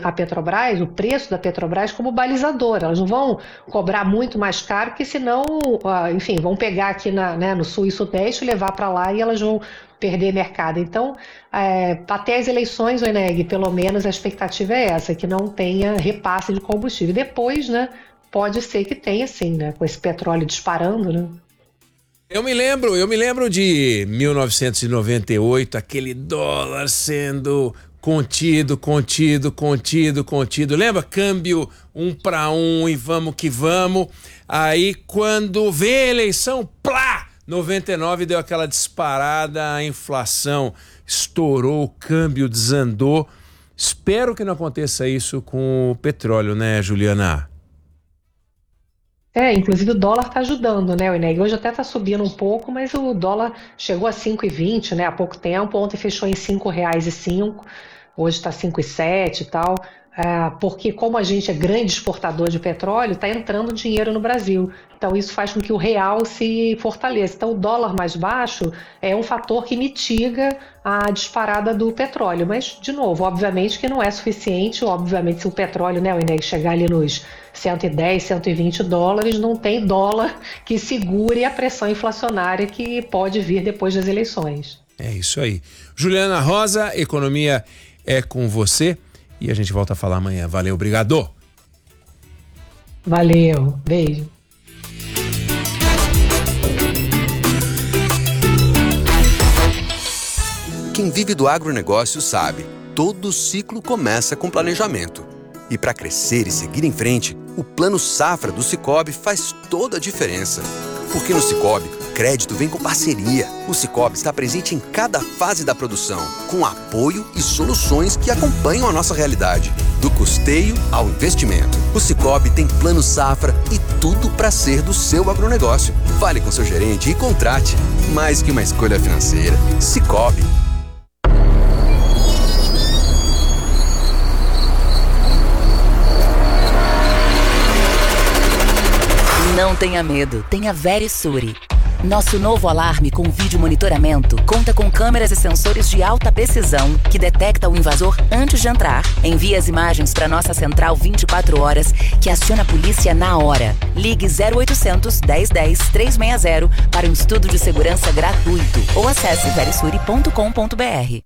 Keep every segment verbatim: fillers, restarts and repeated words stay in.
a Petrobras, o preço da Petrobras como balizador. Elas não vão cobrar muito mais caro, porque senão, enfim, vão pegar aqui na, né, no sul e sudeste, levar para lá e elas vão perder mercado. Então, é, até as eleições, o Eneg, pelo menos a expectativa é essa, que não tenha repasse de combustível. Depois, né, pode ser que tenha sim, né, com esse petróleo disparando, né? Eu me lembro, eu me lembro de mil novecentos e noventa e oito, aquele dólar sendo contido, contido, contido, contido. Lembra? Câmbio um para um e vamos que vamos. Aí quando veio a eleição, plá! noventa e nove deu aquela disparada, a inflação estourou, o câmbio desandou. Espero que não aconteça isso com o petróleo, né, Juliana? É, inclusive o dólar está ajudando, né, o Eneg? Hoje até está subindo um pouco, mas o dólar chegou a cinco e vinte, né, há pouco tempo. Ontem fechou em cinco reais e cinco, hoje está cinco e sete e tal. É, porque como a gente é grande exportador de petróleo, está entrando dinheiro no Brasil. Então isso faz com que o real se fortaleça. Então o dólar mais baixo é um fator que mitiga a disparada do petróleo. Mas, de novo, obviamente que não é suficiente. Obviamente, se o petróleo, né, o Eneg, chegar ali nos cento e dez, cento e vinte dólares, não tem dólar que segure a pressão inflacionária que pode vir depois das eleições. É isso aí. Juliana Rosa, economia é com você. E a gente volta a falar amanhã. Valeu, obrigado. Valeu, beijo. Quem vive do agronegócio sabe, todo ciclo começa com planejamento. E para crescer e seguir em frente, o Plano Safra do Sicoob faz toda a diferença. Porque no Sicoob, crédito vem com parceria. O Sicoob está presente em cada fase da produção, com apoio e soluções que acompanham a nossa realidade. Do custeio ao investimento. O Sicoob tem Plano Safra e tudo para ser do seu agronegócio. Fale com seu gerente e contrate. Mais que uma escolha financeira. Sicoob. Não tenha medo, tenha Verisure. Nosso novo alarme com vídeo monitoramento conta com câmeras e sensores de alta precisão que detecta o invasor antes de entrar. Envia as imagens para nossa central vinte e quatro horas, que aciona a polícia na hora. Ligue zero oitocentos, dez dez, trezentos e sessenta para um estudo de segurança gratuito ou acesse verisure ponto com ponto br.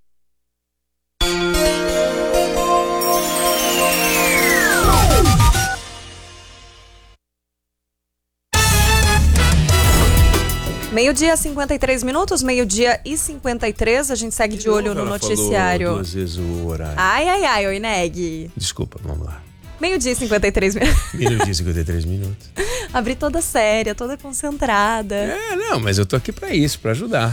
Meio-dia, cinquenta e três minutos, meio-dia e cinquenta e três, a gente segue de, de olho no noticiário. Falou duas vezes o horário. Ai, ai, ai, oi, Neg. Desculpa, vamos lá. Meio-dia e cinquenta e três minutos. Meio-dia e cinquenta e três minutos. Abri toda séria, toda concentrada. É, não, mas eu tô aqui pra isso, pra ajudar.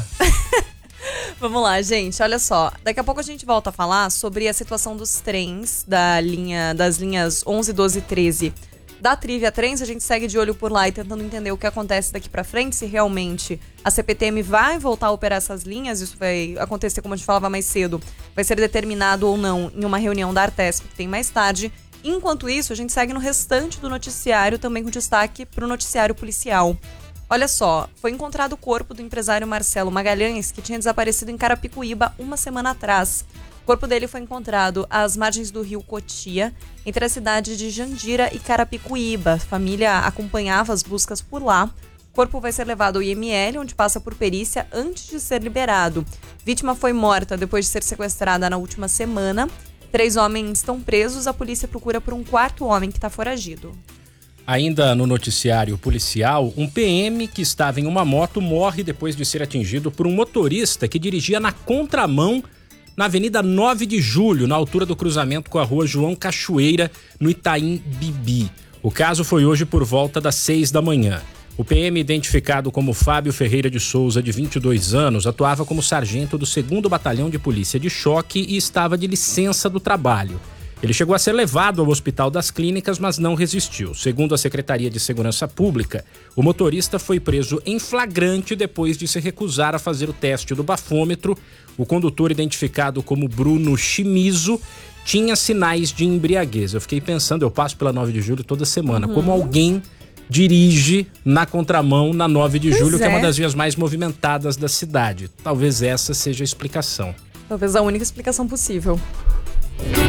Vamos lá, gente, olha só. Daqui a pouco a gente volta a falar sobre a situação dos trens da linha, das linhas onze, doze e treze da Trivia Trens. A gente segue de olho por lá e tentando entender o que acontece daqui pra frente, se realmente a C P T M vai voltar a operar essas linhas. Isso vai acontecer, como a gente falava mais cedo, vai ser determinado ou não em uma reunião da Artesp que tem mais tarde. Enquanto isso, a gente segue no restante do noticiário, também com destaque pro noticiário policial. Olha só, foi encontrado o corpo do empresário Marcelo Magalhães, que tinha desaparecido em Carapicuíba uma semana atrás. O corpo dele foi encontrado às margens do rio Cotia, entre a cidade de Jandira e Carapicuíba. A família acompanhava as buscas por lá. O corpo vai ser levado ao I M L, onde passa por perícia antes de ser liberado. A vítima foi morta depois de ser sequestrada na última semana. Três homens estão presos, a polícia procura por um quarto homem que está foragido. Ainda no noticiário policial, um P M que estava em uma moto morre depois de ser atingido por um motorista que dirigia na contramão na Avenida nove de julho, na altura do cruzamento com a Rua João Cachoeira, no Itaim Bibi. O caso foi hoje por volta das seis da manhã. O P M, identificado como Fábio Ferreira de Souza, de vinte e dois anos, atuava como sargento do segundo Batalhão de Polícia de Choque e estava de licença do trabalho. Ele chegou a ser levado ao Hospital das Clínicas, mas não resistiu. Segundo a Secretaria de Segurança Pública, o motorista foi preso em flagrante depois de se recusar a fazer o teste do bafômetro. O condutor, identificado como Bruno Chimizo, tinha sinais de embriaguez. Eu fiquei pensando, eu passo pela nove de julho toda semana, uhum. como alguém dirige na contramão na nove de julho, é. que é uma das vias mais movimentadas da cidade. Talvez essa seja a explicação. Talvez a única explicação possível.